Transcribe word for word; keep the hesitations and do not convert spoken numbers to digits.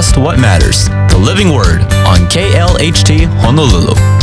just what matters. The Living Word on K L H T Honolulu.